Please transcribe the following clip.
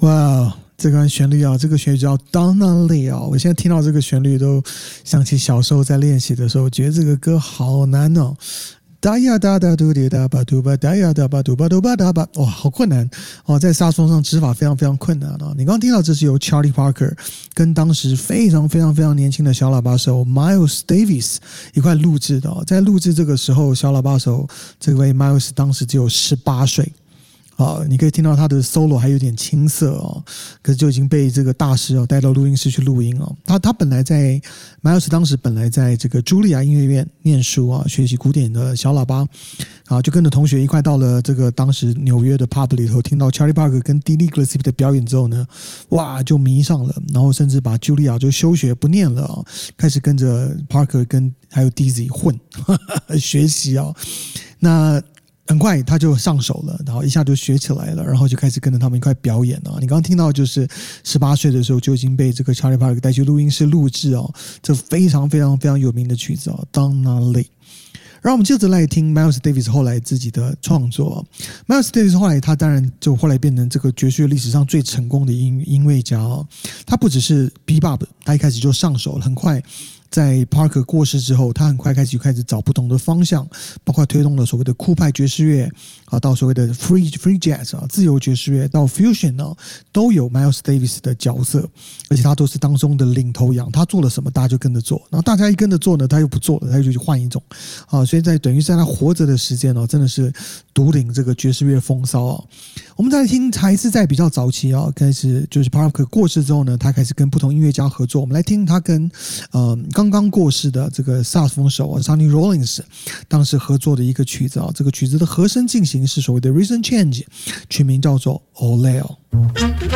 哇，这个旋律啊，这个旋律叫 Donna Lee 啊，我现在听到这个旋律都想起小时候在练习的时候，觉得这个歌好难哦。哒呀哒哒嘟滴哒吧嘟吧哒呀哒吧嘟吧嘟吧哒吧，哇，好困难哦，在萨克斯风上指法非常非常困难啊。你刚刚听到这是由 Charlie Parker 跟当时非常非常非常年轻的小喇叭手 Miles Davis 一块录制的哦。在录制这个时候，小喇叭手这位 Miles 当时只有18岁。你可以听到他的 solo 还有点青涩哦，可是就已经被这个大师带到录音室去录音哦。他本来在 Miles 当时本来在这个茱莉亚音乐院念书啊，学习古典的小喇叭啊，就跟着同学一块到了这个当时纽约的 pub 里头，听到 Charlie Parker 跟 Dizzy Gillespie 的表演之后呢，哇，就迷上了，然后甚至把茱莉亚就休学不念了啊，开始跟着 Parker 跟还有 Dizzy 混学习啊，那。很快他就上手了，然后一下就学起来了，然后就开始跟着他们一块表演了。你刚刚听到就是18岁的时候就已经被这个 Charlie Parker 带去录音室录制哦，这非常非常非常有名的曲子哦 ，Donna Lee。然后我们接着来听 Miles Davis 后来自己的创作。Miles Davis 后来他当然就后来变成这个爵士乐历史上最成功的音乐家哦。他不只是 Bebop， 他一开始就上手了，很快。在 Parker 过世之后，他很快开始找不同的方向，包括推动了所谓的酷派爵士乐啊，到所谓的 free jazz 啊，自由爵士乐，到 fusion 呢，都有 Miles Davis 的角色，而且他都是当中的领头羊。他做了什么，大家就跟着做，然后大家一跟着做呢，他又不做了，他就去换一种啊，所以等于在他活着的时间真的是独领这个爵士乐风骚啊。我们再来听，还是在比较早期啊，开始就是 Parker 过世之后呢，他开始跟不同音乐家合作。我们来听他跟刚刚过世的这个萨克斯风手Sonny Rollins 当时合作的一个曲子啊，这个曲子的和声进行是所谓的 Recent Change， 曲名叫做 Oleo。